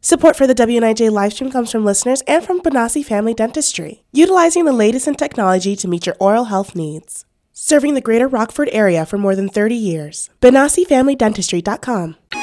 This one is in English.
Support for the WNIJ livestream comes from listeners and from Benassi Family Dentistry, utilizing the latest in technology to meet your oral health needs. Serving the greater Rockford area for more than 30 years. BenassiFamilyDentistry.com.